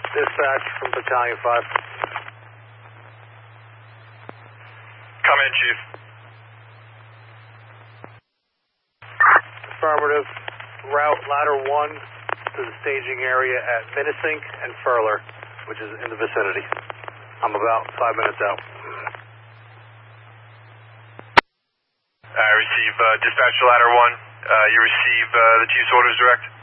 Dispatch from Battalion 5. Come in, Chief. Affirmative. Route ladder 1 to the staging area at Minisink and Furler, which is in the vicinity. I'm about 5 minutes out. I receive dispatch to ladder 1. You receive the Chief's orders direct?